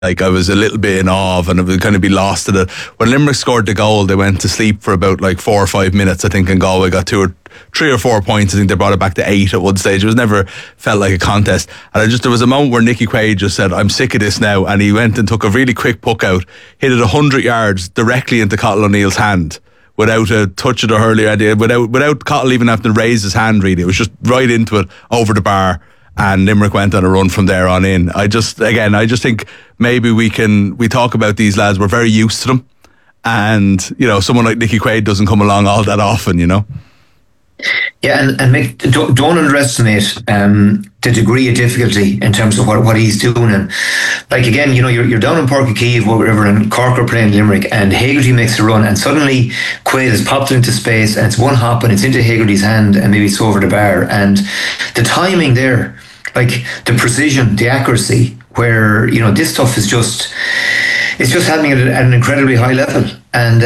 Like, I was a little bit in awe of, and it would kind of be lost to it. When Limerick scored the goal, they went to sleep for about like 4 or 5 minutes, I think, and Galway got 3 or 4 points. I think they brought it back to 8 at one stage. It was never felt like a contest. And there was a moment where Nicky Quaid just said, I'm sick of this now. And he went and took a really quick puck out, hit it 100 yards directly into Cottle O'Neill's hand without a touch of the hurley idea, without Cottle even having to raise his hand, really. It was just right into it, over the bar. And Limerick went on a run from there on in. I just think maybe we talk about these lads, we're very used to them. And, you know, someone like Nicky Quaid doesn't come along all that often, you know. Yeah, and Mick, don't underestimate the degree of difficulty in terms of what he's doing. And like, again, you know, you're down in Páirc Uí Chaoimh, whatever, and Cork are playing Limerick, and Hagerty makes a run, and suddenly Quaid has popped it into space, and it's one hop, and it's into Hagerty's hand, and maybe it's over the bar. And the timing there, like the precision, the accuracy, where, you know, this stuff is just, it's just happening at an incredibly high level. And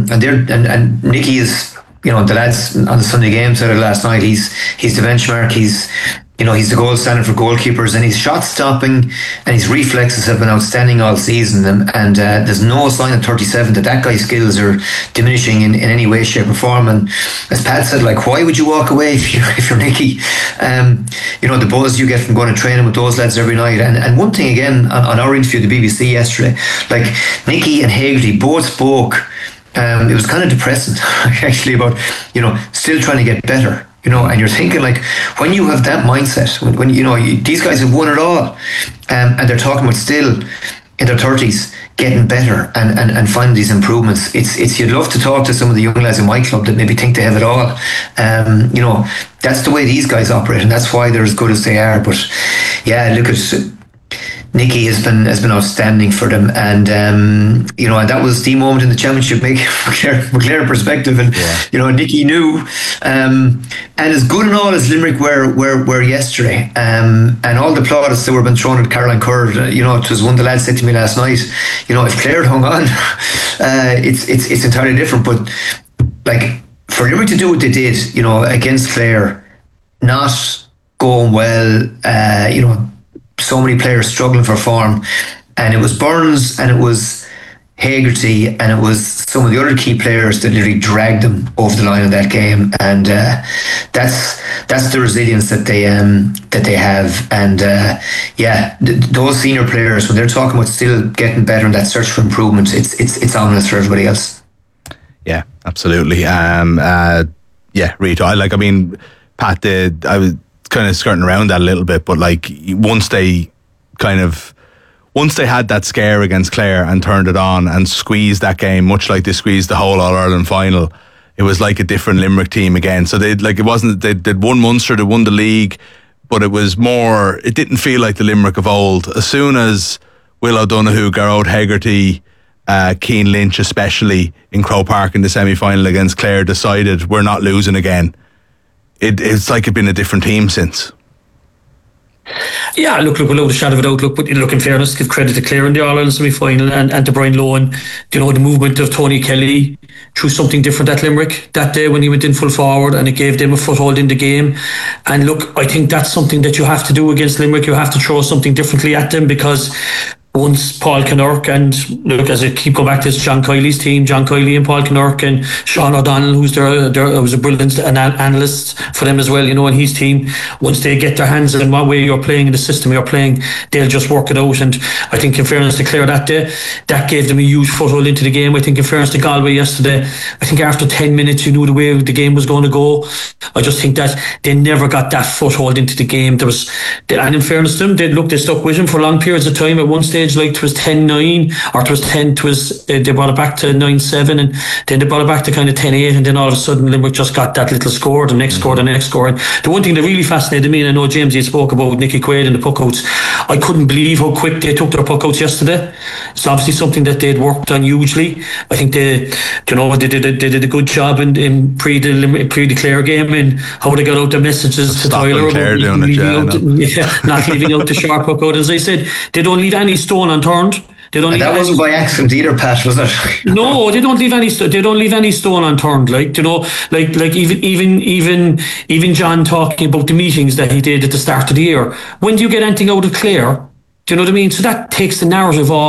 Nicky is, you know, the lads on the Sunday game said it last night, he's the benchmark, he's the gold standard for goalkeepers, and his shot stopping and his reflexes have been outstanding all season, and there's no sign at 37 that guy's skills are diminishing in any way, shape or form. And as Pat said, like, why would you walk away if you're Nicky? You know, the buzz you get from going to training with those lads every night. And one thing again, on our interview with the BBC yesterday, like Nicky and Hagerty both spoke, it was kind of depressing actually, about, you know, still trying to get better, you know. And you're thinking, like, when you have that mindset, when you know, these guys have won it all, and they're talking about still in their 30s getting better and finding these improvements, it's you'd love to talk to some of the young lads in my club that maybe think they have it all. You know, that's the way these guys operate, and that's why they're as good as they are. But yeah, look at Nicky has been outstanding for them, and you know, and that was the moment in the championship, from Clare perspective, and you know, Nicky knew, and as good and all as Limerick were yesterday, and all the plaudits that were being thrown at Caroline Kerr, you know, it was one of the lads said to me last night, you know, if Clare had hung on, it's entirely different. But like, for Limerick to do what they did, you know, against Clare, not going well, you know, so many players struggling for form, and it was Burns and it was Hagerty and it was some of the other key players that literally dragged them over the line of that game. And that's the resilience that they have. And those senior players, when they're talking about still getting better and that search for improvement, it's ominous for everybody else. Yeah, absolutely. Rita, I mean, Pat, I was kind of skirting around that a little bit, but like, once they had that scare against Clare and turned it on and squeezed that game, much like they squeezed the whole All-Ireland final, it was like a different Limerick team again. So they'd won Munster, they won the league, but it was more, it didn't feel like the Limerick of old. As soon as Will O'Donoghue, Garrod Hegarty, Cian Lynch especially in Croke Park in the semi-final against Clare decided we're not losing again, it's like it's been a different team since. Yeah, look, without a shadow of a doubt, but in fairness, give credit to Clare in the All-Ireland semi-final and to Brian Lohan, you know, the movement of Tony Kelly through something different at Limerick that day when he went in full forward, and it gave them a foothold in the game. And look, I think that's something that you have to do against Limerick. You have to throw something differently at them, because once Paul Kinnerk, and look, as I keep going back to this, John Kiley's team, John Kiley and Paul Kinnerk and Sean O'Donnell, who's was a brilliant analyst for them as well, you know, and his team, once they get their hands on what way you're playing in the system you're playing, they'll just work it out. And I think, in fairness to Clare that day, that gave them a huge foothold into the game. I think, in fairness to Galway yesterday, I think after 10 minutes you knew the way the game was going to go. I just think that they never got that foothold into the game. And in fairness to them, they stuck with him for long periods of time. At one stage, like, it was 10-9, or it was 10, they brought it back to 9-7, and then they brought it back to kind of 10-8, and then all of a sudden Limerick just got that little score, the next score. And the one thing that really fascinated me, and I know James, you spoke about Nicky Quaid and the puckouts, I couldn't believe how quick they took their puckouts yesterday. It's obviously something that they'd worked on hugely. I think they did a good job in pre the Clare game, and how they got out the messages to Tyler about not leaving out the sharp puckout. As I said, they don't leave any stone unturned. That wasn't by accident either, Pat, was it? No, they don't leave any. They don't leave any stone unturned. Like, you know, like even John talking about the meetings that he did at the start of the year. When do you get anything out of Clare Do you know what I mean? So that takes the narrative off